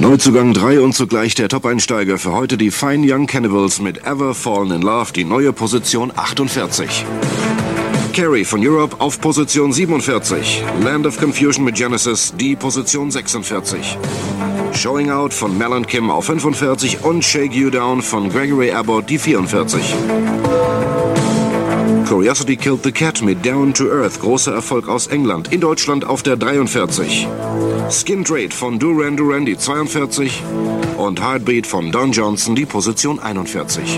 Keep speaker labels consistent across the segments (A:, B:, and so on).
A: Neuzugang 3 und zugleich der Top-Einsteiger für heute die Fine Young Cannibals mit Ever Fallen in Love, die neue Position 48. Carrie von Europe auf Position 47. Land of Confusion mit Genesis, die Position 46. Showing Out von Mel und Kim auf 45 und Shake You Down von Gregory Abbott, die 44. Curiosity Killed the Cat mit Down to Earth, großer Erfolg aus England, in Deutschland auf der 43. Skin Trade von Duran Duran, die 42. Und Heartbeat von Don Johnson, die Position 41.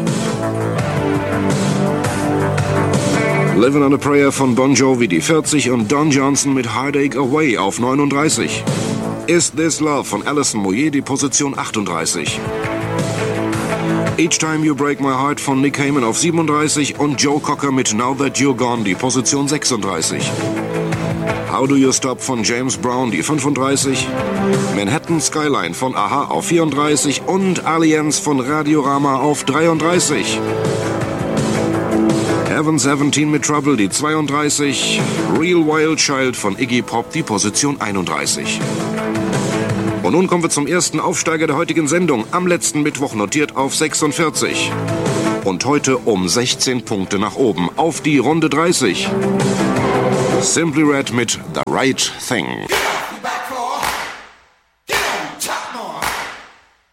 A: Living on a Prayer von Bon Jovi, die 40. Und Don Johnson mit Heartache Away auf 39. Is This Love von Alison Moyet, die Position 38. Each Time You Break My Heart von Nick Heyman auf 37 und Joe Cocker mit Now That You're Gone, die Position 36. How Do You Stop von James Brown, die 35. Manhattan Skyline von Aha auf 34 und Allianz von Radiorama auf 33. Heaven 17 mit Trouble, die 32. Real Wild Child von Iggy Pop, die Position 31. Und nun kommen wir zum ersten Aufsteiger der heutigen Sendung. Am letzten Mittwoch notiert auf 46. Und heute um 16 Punkte nach oben auf die Runde 30. Simply Red mit The Right Thing.